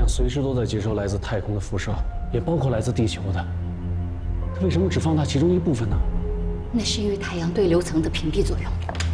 阳随时都在接收来自太空的辐射，也包括来自地球的。它为什么只放大其中一部分呢？ 那是因为太阳对流层的屏蔽作用。